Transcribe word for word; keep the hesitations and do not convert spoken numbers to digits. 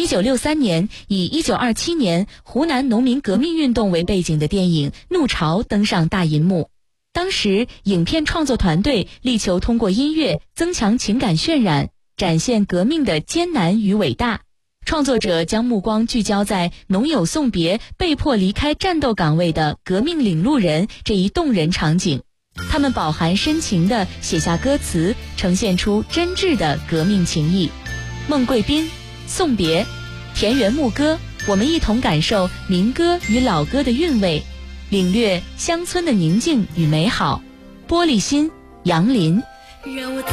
一九六三年，以一九二七年湖南农民革命运动为背景的电影《怒潮》登上大银幕。当时，影片创作团队力求通过音乐增强情感渲染，展现革命的艰难与伟大。创作者将目光聚焦在农友送别被迫离开战斗岗位的革命领路人这一动人场景，他们饱含深情地写下歌词，呈现出真挚的革命情谊。孟贵宾送别，田园牧歌，我们一同感受民歌与老歌的韵味，领略乡村的宁静与美好。玻璃心，杨林。